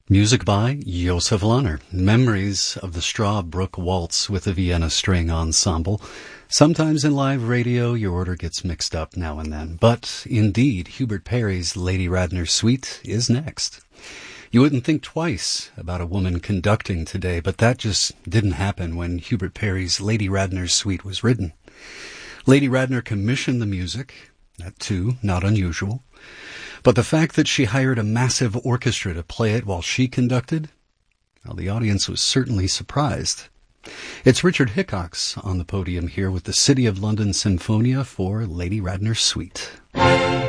Music by Josef Lahner. Memories of the Strawbrook Waltz with the Vienna String Ensemble. Sometimes in live radio, your order gets mixed up now and then. But indeed, Hubert Parry's Lady Radner's Suite is next. You wouldn't think twice about a woman conducting today, but that just didn't happen when Hubert Parry's Lady Radner's Suite was written. Lady Radner commissioned the music, that too, not unusual. But the fact that she hired a massive orchestra to play it while she conducted, well, the audience was certainly surprised. It's Richard Hickox on the podium here with the City of London Sinfonia for Lady Radner's Suite.